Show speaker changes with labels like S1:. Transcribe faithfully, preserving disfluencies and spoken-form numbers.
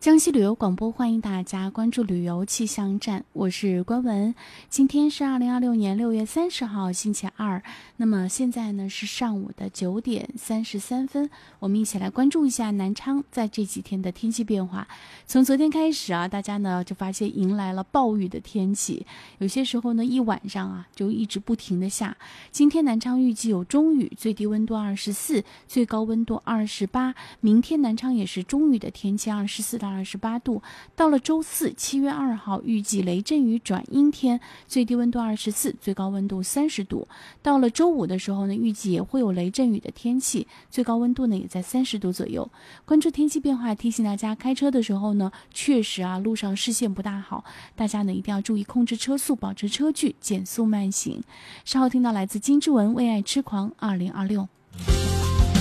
S1: 江西旅游广播，欢迎大家关注旅游气象站，我是关文。今天是二零二六年六月三十号，星期二。那么现在呢是上午的九点三十三分，我们一起来关注一下南昌在这几天的天气变化。从昨天开始啊，大家呢就发现迎来了暴雨的天气，有些时候呢一晚上啊就一直不停的下。今天南昌预计有中雨，最低温度二十四，最高温度二十八。明天南昌也是中雨的天气，二十四到二十八度。到了周四七月二号，预计雷阵雨转阴天，最低温度二十四，最高温度三十度。到了周五的时候呢，预计也会有雷阵雨的天气，最高温度呢也在三十度左右。关注天气变化，提醒大家开车的时候呢，确实啊路上视线不大好，大家呢一定要注意控制车速，保持车距，减速慢行。稍后听到来自金之文为爱痴狂二零二六。